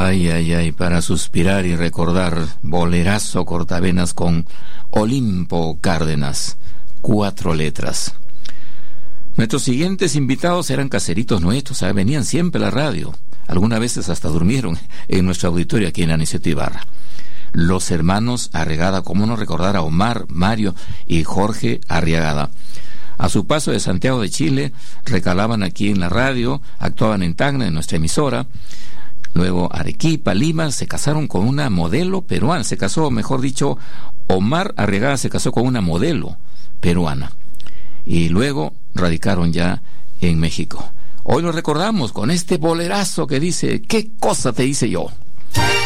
Ay, ay, ay, para suspirar y recordar, bolerazo cortavenas con Olimpo Cárdenas, 4 letras. Nuestros siguientes invitados eran caseritos nuestros, venían siempre a la radio. Algunas veces hasta durmieron en nuestro auditorio aquí en Aniceto Ibarra. Los hermanos Arriagada, cómo no recordar a Omar, Mario y Jorge Arriagada. A su paso de Santiago de Chile, recalaban aquí en la radio, actuaban en Tacna, en nuestra emisora. Luego Arequipa, Lima, se casaron con una modelo peruana. Se casó, mejor dicho, Omar Arriagada se casó con una modelo peruana. Y luego radicaron ya en México. Hoy lo recordamos con este bolerazo que dice, ¿qué cosa te hice yo?